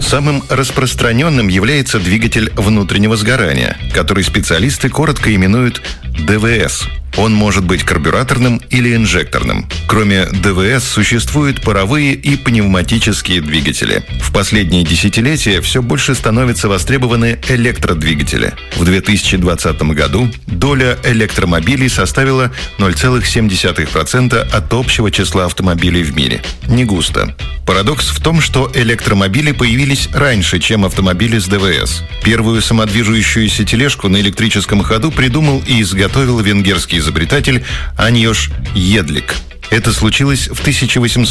Самым распространенным является двигатель внутреннего сгорания, который специалисты коротко именуют ДВС. Он может быть карбюраторным или инжекторным. Кроме ДВС существуют паровые и пневматические двигатели. В последние десятилетия все больше становятся востребованы электродвигатели. В 2020 году доля электромобилей составила 0,7% от общего числа автомобилей в мире. Не густо. Парадокс в том, что электромобили появились раньше, чем автомобили с ДВС. Первую самодвижущуюся тележку на электрическом ходу придумал и изготовил венгерский изобретатель Аньош Едлик. Это случилось в 1800